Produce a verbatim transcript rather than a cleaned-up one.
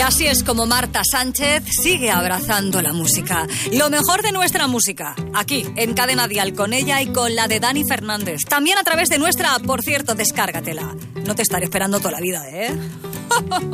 Así es como Marta Sánchez sigue abrazando la música. Lo mejor de nuestra música, aquí en Cadena Dial, con ella y con la de Dani Fernández. También a través de nuestra app, por cierto, descárgatela. No te estaré esperando toda la vida, ¿eh?